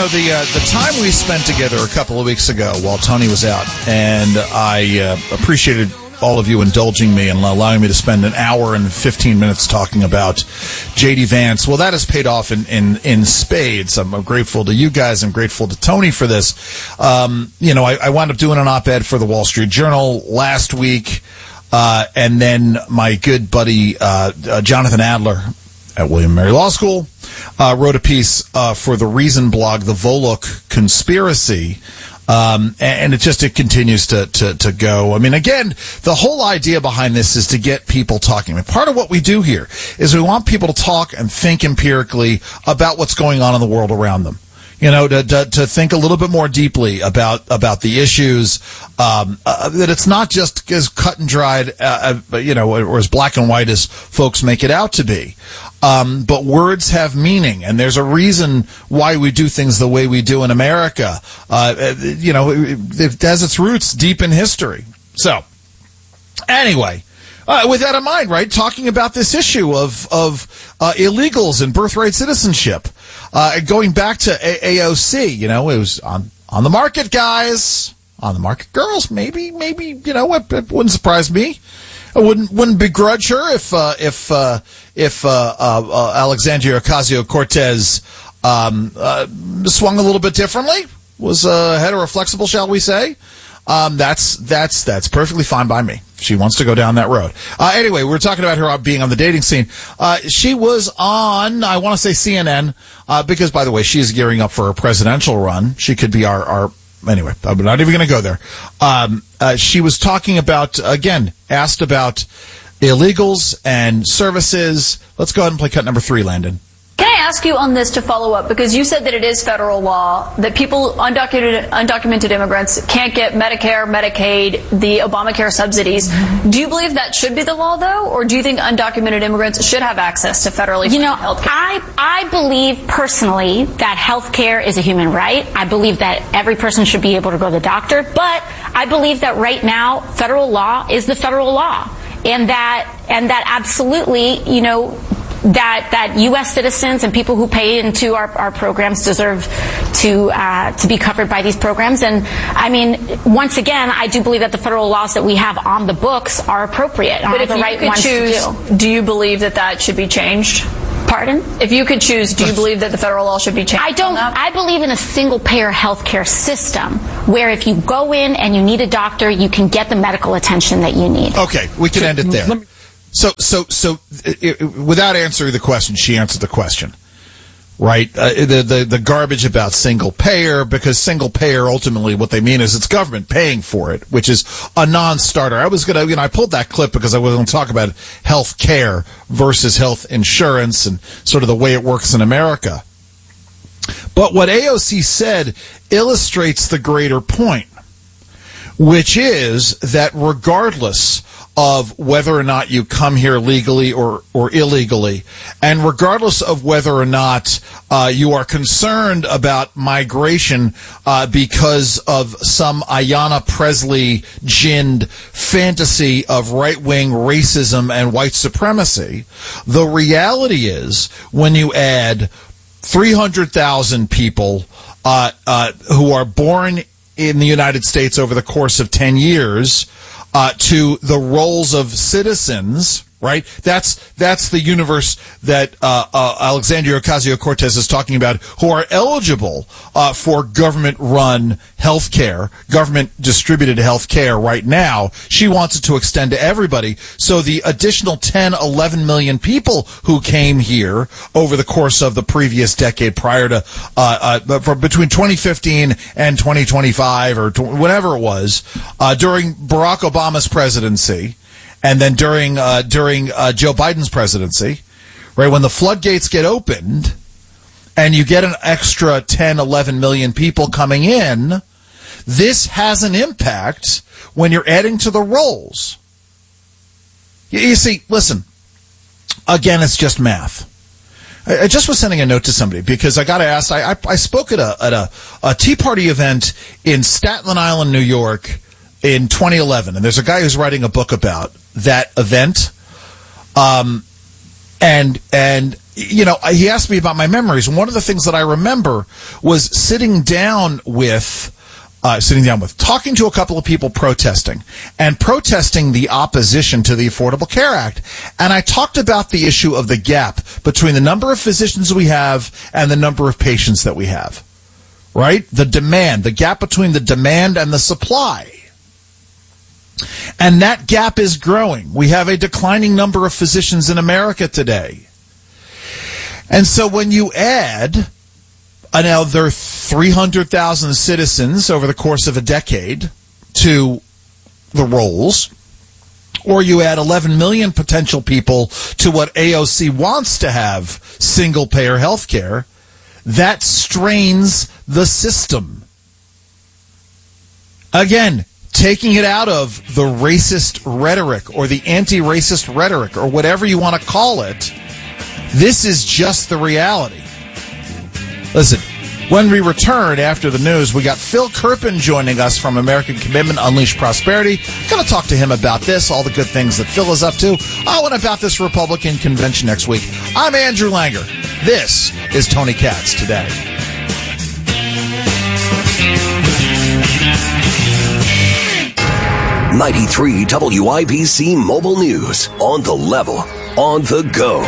the time we spent together a couple of weeks ago while Tony was out, and I appreciated all of you indulging me and allowing me to spend an hour and 15 minutes talking about J.D. Vance. Well, that has paid off in spades. I'm grateful to you guys. I'm grateful to Tony for this. I wound up doing an op-ed for the Wall Street Journal last week, and then my good buddy Jonathan Adler at William & Mary Law School wrote a piece for the Reason blog, The Volokh Conspiracy, and it continues to go. I mean, again, the whole idea behind this is to get people talking. I mean, part of what we do here is we want people to talk and think empirically about what's going on in the world around them. To think a little bit more deeply about the issues, that it's not just as cut and dried, or as black and white as folks make it out to be. But words have meaning, and there's a reason why we do things the way we do in America. It has its roots deep in history. So, anyway. With that in mind, right, talking about this issue of illegals and birthright citizenship, going back to AOC, it was on the market, guys, on the market, girls, maybe, it wouldn't surprise me. I wouldn't begrudge her if Alexandria Ocasio-Cortez swung a little bit differently, was heteroflexible, shall we say. That's perfectly fine by me. She wants to go down that road. Anyway, we were talking about her being on the dating scene. She was on, I want to say CNN, because, by the way, she is gearing up for a presidential run. She could be anyway, I'm not even going to go there. She was talking about, again, asked about illegals and services. Let's go ahead and play cut number 3, Landon. Can I ask you on this to follow up? Because you said that it is federal law, that people, undocumented immigrants, can't get Medicare, Medicaid, the Obamacare subsidies. Do you believe that should be the law, though? Or do you think undocumented immigrants should have access to federally funded health care? I believe personally that health care is a human right. I believe that every person should be able to go to the doctor. But I believe that right now, federal law is the federal law. And that absolutely, that U.S. citizens and people who pay into our programs deserve to be covered by these programs. And I mean, once again, I do believe that the federal laws that we have on the books are appropriate. But if you could choose, do you believe that should be changed? Pardon? If you could choose, do you believe that the federal law should be changed? I don't. I believe in a single-payer healthcare system where if you go in and you need a doctor, you can get the medical attention that you need. Okay, we can end it there. So, without answering the question, she answered the question, right? The garbage about single payer, because single payer, ultimately what they mean is it's government paying for it, which is a non-starter. I pulled that clip because I was going to talk about health care versus health insurance and sort of the way it works in America. But what AOC said illustrates the greater point, which is that regardless of whether or not you come here legally or illegally, and regardless of whether or not you are concerned about migration because of some Ayanna Pressley ginned fantasy of right-wing racism and white supremacy, the reality is when you add 300,000 people who are born in the United States over the course of 10 years to the roles of citizens, right? That's the universe that Alexandria Ocasio-Cortez is talking about, who are eligible for government-run health care, government-distributed health care right now. She wants it to extend to everybody. So the additional 10, 11 million people who came here over the course of the previous decade prior to between 2015 and 2025 or whatever it was, during Barack Obama's presidency, and then during Joe Biden's presidency, right, when the floodgates get opened and you get an extra 10, 11 million people coming in, this has an impact when you're adding to the rolls. You see, listen, again, it's just math. I just was sending a note to somebody because I got asked. I spoke at a Tea Party event in Staten Island, New York, in 2011, and there's a guy who's writing a book about that event, and he asked me about my memories. And one of the things that I remember was sitting down with, talking to a couple of people protesting the opposition to the Affordable Care Act. And I talked about the issue of the gap between the number of physicians we have and the number of patients that we have, right? The gap between the demand and the supply. And that gap is growing. We have a declining number of physicians in America today. And so when you add another 300,000 citizens over the course of a decade to the rolls, or you add 11 million potential people to what AOC wants to have, single-payer health care, that strains the system. Again, taking it out of the racist rhetoric or the anti-racist rhetoric or whatever you want to call it, this is just the reality. Listen, when we return after the news, we got Phil Kerpen joining us from American Commitment, Unleash Prosperity. Going to talk to him about this, all the good things that Phil is up to. And about this Republican convention next week. I'm Andrew Langer. This is Tony Katz Today. '93 WIBC Mobile News. On the level, on the go.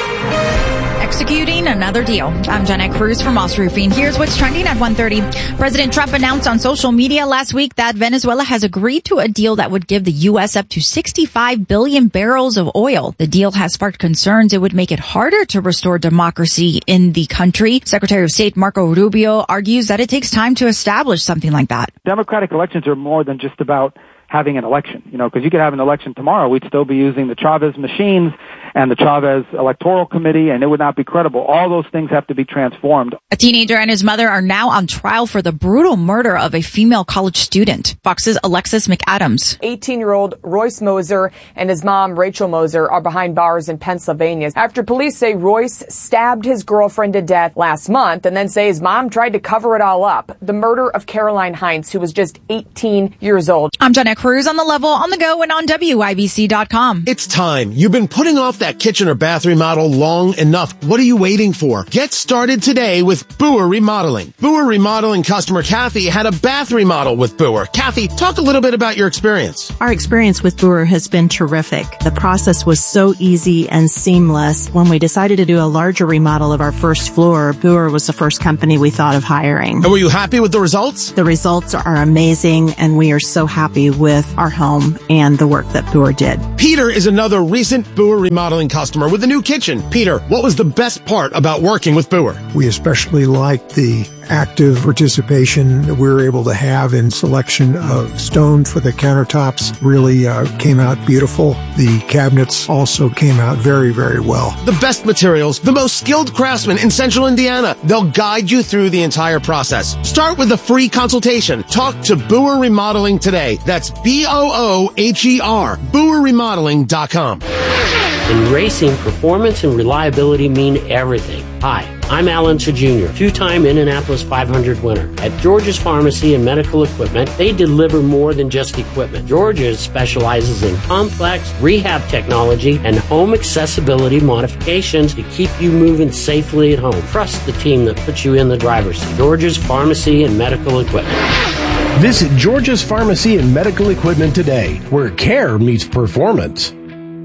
Executing another deal. I'm Jenna Cruz from Moss Roofing. Here's what's trending at 1:30. President Trump announced on social media last week that Venezuela has agreed to a deal that would give the U.S. up to 65 billion barrels of oil. The deal has sparked concerns it would make it harder to restore democracy in the country. Secretary of State Marco Rubio argues that it takes time to establish something like that. Democratic elections are more than just about having an election, because you could have an election tomorrow. We'd still be using the Chavez machines and the Chavez Electoral Committee, and it would not be credible. All those things have to be transformed. A teenager and his mother are now on trial for the brutal murder of a female college student. Fox's Alexis McAdams. 18-year-old Royce Moser and his mom, Rachel Moser, are behind bars in Pennsylvania after police say Royce stabbed his girlfriend to death last month and then say his mom tried to cover it all up. The murder of Caroline Heinz, who was just 18 years old. I'm Jenna Cruz on the level, on the go, and on WIBC.com. It's time. You've been putting off that kitchen or bath remodel long enough. What are you waiting for? Get started today with Boer Remodeling. Boer Remodeling customer Kathy had a bath remodel with Boer. Kathy, talk a little bit about your experience. Our experience with Boer has been terrific. The process was so easy and seamless. When we decided to do a larger remodel of our first floor, Boer was the first company we thought of hiring. And were you happy with the results? The results are amazing, and we are so happy with our home and the work that Boer did. Peter is another recent Boer Remodeling customer with a new kitchen. Peter, what was the best part about working with Boer? We especially liked the active participation that we were able to have in selection of stone for the countertops. Really came out beautiful. The cabinets also came out very, very well. The best materials, the most skilled craftsmen in Central Indiana. They'll guide you through the entire process. Start with a free consultation. Talk to Boer Remodeling today. That's BOOHER, BoerRemodeling.com. In racing, performance and reliability mean everything. Hi, I'm Alan Jr., two-time Indianapolis 500 winner. At George's Pharmacy and Medical Equipment, they deliver more than just equipment. George's specializes in complex rehab technology and home accessibility modifications to keep you moving safely at home. Trust the team that puts you in the driver's seat. George's Pharmacy and Medical Equipment. Visit George's Pharmacy and Medical Equipment today, where care meets performance.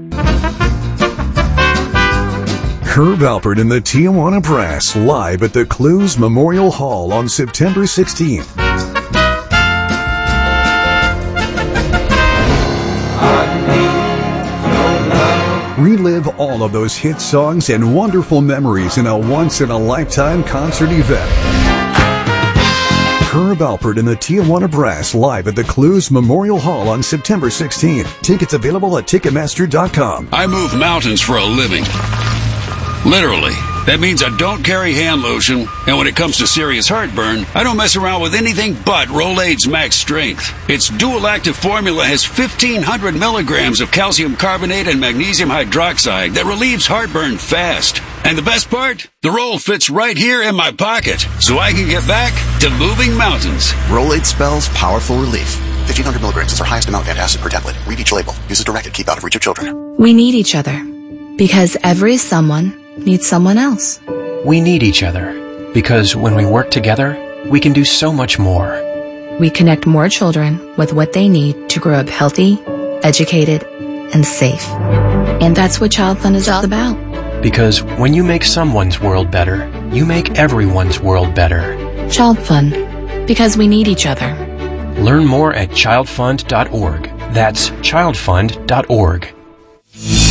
Herb Alpert and the Tijuana Brass live at the Clues Memorial Hall on September 16th. Relive all of those hit songs and wonderful memories in a once-in-a-lifetime concert event. Herb Alpert and the Tijuana Brass live at the Clues Memorial Hall on September 16th. Tickets available at Ticketmaster.com. I move mountains for a living. Literally. That means I don't carry hand lotion, and when it comes to serious heartburn, I don't mess around with anything but Rolaids Max Strength. Its dual-active formula has 1,500 milligrams of calcium carbonate and magnesium hydroxide that relieves heartburn fast. And the best part? The roll fits right here in my pocket, so I can get back to moving mountains. Rolaids spells powerful relief. 1,500 milligrams is our highest amount of antacid per tablet. Read each label. Use as directed. Keep out of reach of children. We need each other, because every someone needs someone else. We need each other because when we work together, we can do so much more. We connect more children with what they need to grow up healthy, educated, and safe. And that's what Child Fund is all about. Because when you make someone's world better, you make everyone's world better. Child Fund, because we need each other. Learn more at childfund.org. That's childfund.org.